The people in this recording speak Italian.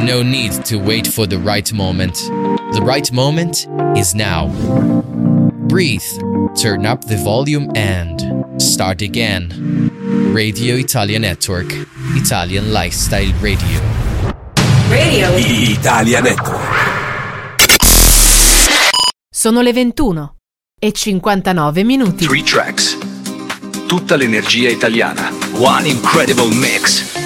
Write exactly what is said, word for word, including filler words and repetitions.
No need to wait for the right moment. The right moment is now. Breathe, turn up the volume and start again. Radio Italia Network, Italian Lifestyle Radio. Radio Italia Network. Sono le ventuno e cinquantanove minuti. Three tracks. Tutta l'energia italiana. One incredible mix.